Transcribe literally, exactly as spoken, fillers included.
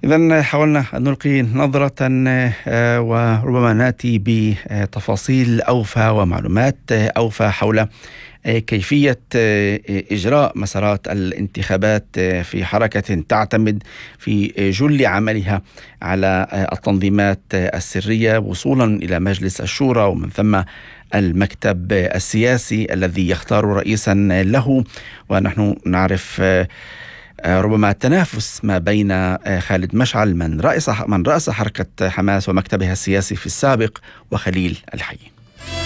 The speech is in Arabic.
إذن حاولنا أن نلقي نظرة وربما نأتي بتفاصيل أوفى ومعلومات أوفى حول كيفية إجراء مسارات الانتخابات في حركة تعتمد في جل عملها على التنظيمات السرية وصولا إلى مجلس الشورى ومن ثم المكتب السياسي الذي يختار رئيسا له. ونحن نعرف ربما التنافس ما بين خالد مشعل من رأس من رأس حركة حماس ومكتبها السياسي في السابق وخليل الحي.